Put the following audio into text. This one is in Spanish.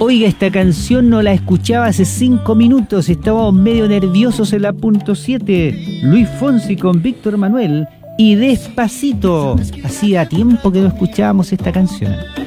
Oiga, esta canción no la escuchaba hace 5 minutos, estábamos medio nerviosos en la punto 7. Luis Fonsi con Víctor Manuel y Despacito. Hacía tiempo que no escuchábamos esta canción.